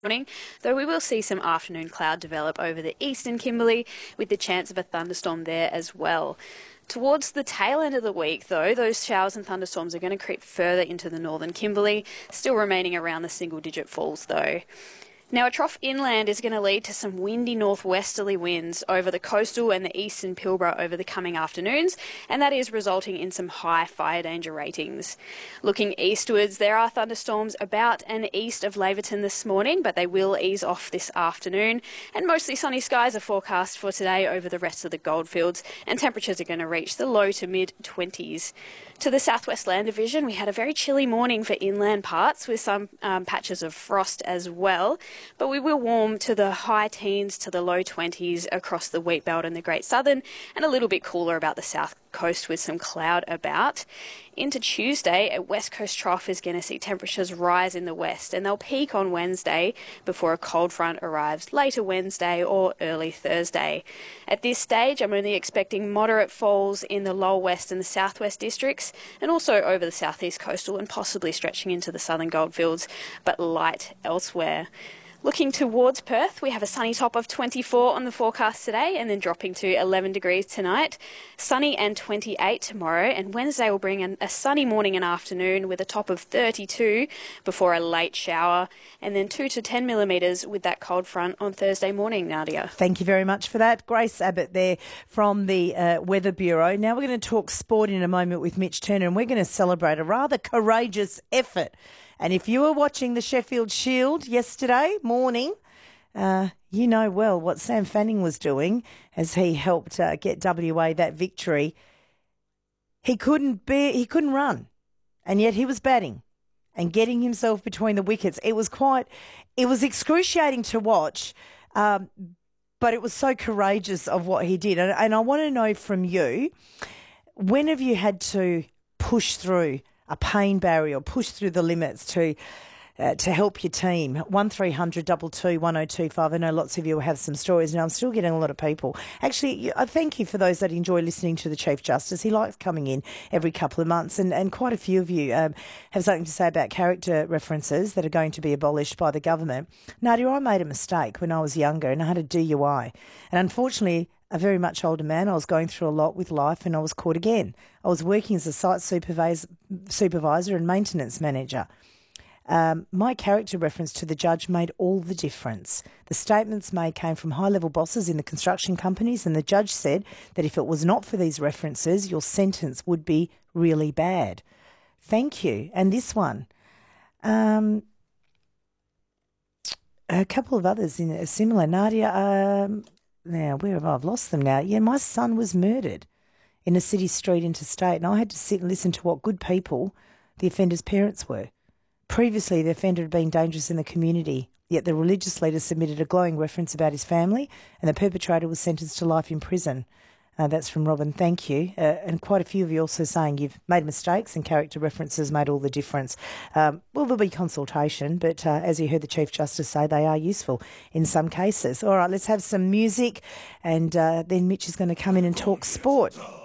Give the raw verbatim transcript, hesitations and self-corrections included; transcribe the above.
morning, though we will see some afternoon cloud develop over the eastern Kimberley with the chance of a thunderstorm there as well. Towards the tail end of the week, though, those showers and thunderstorms are going to creep further into the northern Kimberley, still remaining around the single-digit falls, though. Now, a trough inland is going to lead to some windy northwesterly winds over the coastal and the eastern Pilbara over the coming afternoons, and that is resulting in some high fire danger ratings. Looking eastwards, there are thunderstorms about and east of Laverton this morning, but they will ease off this afternoon, and mostly sunny skies are forecast for today over the rest of the goldfields, and temperatures are going to reach the low to mid twenties. To the southwest land division, we had a very chilly morning for inland parts with some um, patches of frost as well. But we will warm to the high teens to the low twenties across the Wheatbelt and the Great Southern, and a little bit cooler about the south coast with some cloud about. Into Tuesday, a west coast trough is going to see temperatures rise in the west, and they'll peak on Wednesday before a cold front arrives later Wednesday or early Thursday. At this stage, I'm only expecting moderate falls in the lower west and the southwest districts, and also over the southeast coastal and possibly stretching into the southern goldfields, but light elsewhere. Looking towards Perth, we have a sunny top of twenty-four on the forecast today and then dropping to eleven degrees tonight. Sunny and twenty-eight tomorrow, and Wednesday will bring an, a sunny morning and afternoon with a top of thirty-two before a late shower, and then two to ten millimetres with that cold front on Thursday morning, Nadia. Thank you very much for that. Grace Abbott there from the uh, Weather Bureau. Now we're going to talk sport in a moment with Mitch Turner, and we're going to celebrate a rather courageous effort. And if you were watching the Sheffield Shield yesterday morning, uh, you know well what Sam Fanning was doing as he helped uh, get W A that victory. He couldn't be, he couldn't run, and yet he was batting and getting himself between the wickets. It was quite, it was excruciating to watch, um, but it was so courageous of what he did. And, and I want to know from you, when have you had to push through a pain barrier, or push through the limits to uh, to help your team? one three hundred two two one oh two five. I know lots of you will have some stories, and I'm still getting a lot of people. Actually, I thank you for those that enjoy listening to the Chief Justice. He likes coming in every couple of months, and, and quite a few of you um, have something to say about character references that are going to be abolished by the government. Nadia, I made a mistake when I was younger, and I had a D U I. And unfortunately, a very much older man, I was going through a lot with life, and I was caught again. I was working as a site supervisor, supervisor and maintenance manager. Um, my character reference to the judge made all the difference. The statements made came from high-level bosses in the construction companies, and the judge said that if it was not for these references, your sentence would be really bad. Thank you. And this one, um, a couple of others in a similar. Nadia, um, now, where have I I've lost them now? Yeah, my son was murdered in a city street interstate, and I had to sit and listen to what good people the offender's parents were. Previously, the offender had been dangerous in the community, yet the religious leader submitted a glowing reference about his family, and the perpetrator was sentenced to life in prison. Uh, that's from Robin. Thank you. Uh, and quite a few of you also saying you've made mistakes and character references made all the difference. Um, well, there'll be consultation, but uh, as you heard the Chief Justice say, they are useful in some cases. All right, let's have some music, and uh, then Mitch is going to come in and talk sport.